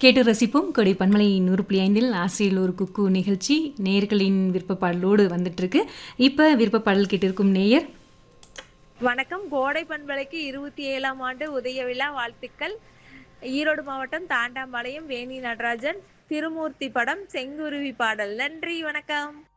கேட்டு ரசிப்போம் கொடை பன்மலை 100.5 ஆசையில் ஒரு குக்கு நிகழ்ச்சி நேயர்களின் விருப்ப பாடலோடு வந்துட்டு இருக்கு. இப்ப விருப்ப பாடல் கேட்டிருக்கும் நேயர் வணக்கம். கோடை பண்பலைக்கு 27ஆம் ஆண்டு உதய விழா வாழ்த்துக்கள். ஈரோடு மாவட்டம் தாண்டாம்பாளையம் வேணி நடராஜன், திருமூர்த்தி படம் செங்குருவி பாடல். நன்றி, வணக்கம்.